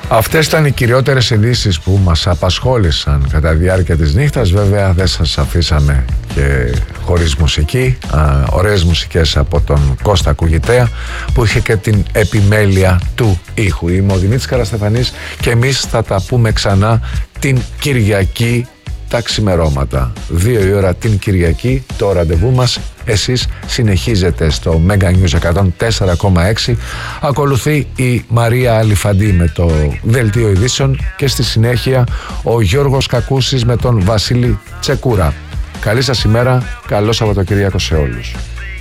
Αυτές ήταν οι κυριότερες ειδήσεις που μας απασχόλησαν κατά τη διάρκεια της νύχτας. Βέβαια δεν σας αφήσαμε και χωρίς μουσική. Ωραίες μουσικές από τον Κώστα Κουγητέα που είχε και την επιμέλεια του ήχου. Είμαι ο Δημήτρης Καραστεφανής και εμείς θα τα πούμε ξανά την Κυριακή τα ξημερώματα. 2 η ώρα την Κυριακή το ραντεβού μας. Εσείς συνεχίζετε στο Mega News 104,6. Ακολουθεί η Μαρία Αλιφαντή με το Δελτίο Ειδήσεων και στη συνέχεια ο Γιώργος Κακούσης με τον Βασίλη Τσεκούρα. Καλή σας ημέρα, καλό Σαββατοκύριακο σε όλους.